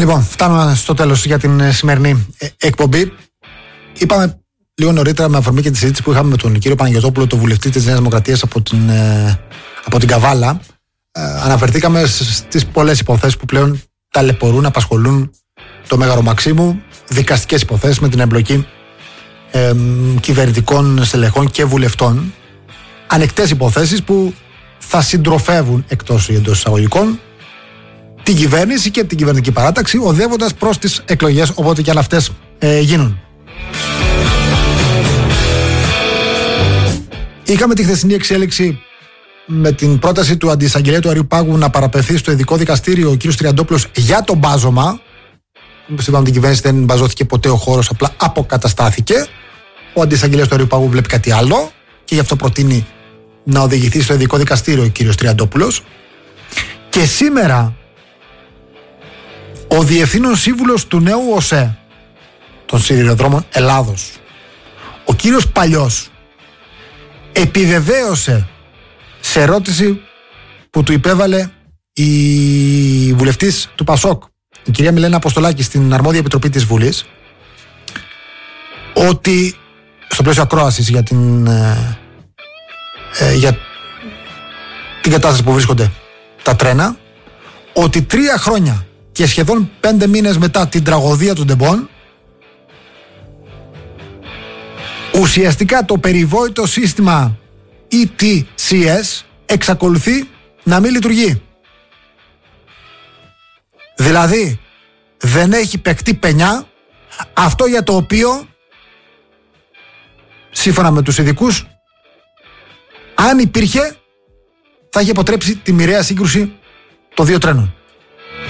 Λοιπόν, φτάνουμε στο τέλος για την σημερινή εκπομπή. Είπαμε λίγο νωρίτερα, με αφορμή και τη συζήτηση που είχαμε με τον κύριο Παναγιωτόπουλο, τον βουλευτή της Νέας Δημοκρατίας από την Καβάλα. Αναφερθήκαμε στις πολλές υποθέσεις που πλέον ταλαιπωρούν, απασχολούν το Μέγαρο Μαξίμου, δικαστικές υποθέσεις με την εμπλοκή κυβερνητικών στελεχών και βουλευτών. Ανεκτές υποθέσεις που θα συντροφεύουν, εκτός ή εντός εισαγωγικών, την κυβέρνηση και την κυβερνητική παράταξη, οδεύοντας προς τις εκλογές, όποτε και αν αυτές γίνουν. Είχαμε τη χθεσινή εξέλιξη με την πρόταση του αντισαγγελέα του Αριού Πάγου να παραπευθεί στο ειδικό δικαστήριο ο κ. Τριαντόπουλος για το μπάζωμα. Είπαμε την κυβέρνηση δεν μπαζώθηκε ποτέ ο χώρος, απλά αποκαταστάθηκε. Ο αντισαγγελέας του Αριού Πάγου βλέπει κάτι άλλο και γι' αυτό προτείνει να οδηγηθεί στο ειδικό δικαστήριο ο κ. Τριαντόπουλος. Και σήμερα ο διευθύνων σύμβουλος του νέου ΟΣΕ των Σιδηροδρόμων Ελλάδος, ο κύριος Παλιός, επιβεβαίωσε σε ερώτηση που του υπέβαλε η βουλευτής του ΠΑΣΟΚ, η κυρία Μιλένα Αποστολάκη, στην αρμόδια επιτροπή της Βουλής, ότι στο πλαίσιο ακρόασης για την κατάσταση που βρίσκονται τα τρένα, ότι 3 χρόνια και σχεδόν 5 μήνες μετά την τραγωδία του Ντεμπόν, ουσιαστικά το περιβόητο σύστημα ETCS εξακολουθεί να μην λειτουργεί. Δηλαδή δεν έχει παιχτεί πενιά αυτό για το οποίο, σύμφωνα με τους ειδικούς, αν υπήρχε θα είχε αποτρέψει τη μοιραία σύγκρουση των 2 τρένων.